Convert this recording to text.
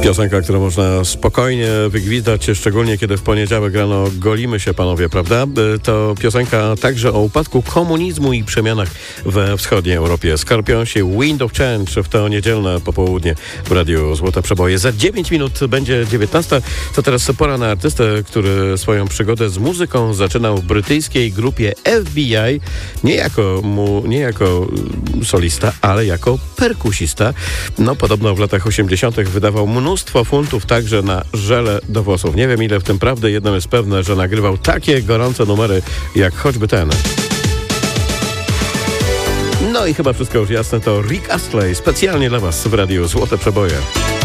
Piosenka, którą można spokojnie wygwizdać, szczególnie kiedy w poniedziałek rano golimy się, panowie, prawda? To piosenka także o upadku komunizmu i przemianach we wschodniej Europie. Skorpionsi Wind of Change w to niedzielne popołudnie w Radiu Złote Przeboje. Za 9 minut będzie 19. To teraz pora na artystę, który swoją przygodę z muzyką zaczynał w brytyjskiej grupie FBI. Nie jako solista, ale jako perkusista. No, podobno w latach 80. wydawał mnóstwo funtów także na żele do włosów. Nie wiem, ile w tym prawdy, jedno jest pewne, że nagrywał takie gorące numery, jak choćby ten. No i chyba wszystko już jasne, to Rick Astley specjalnie dla Was w Radiu Złote Przeboje.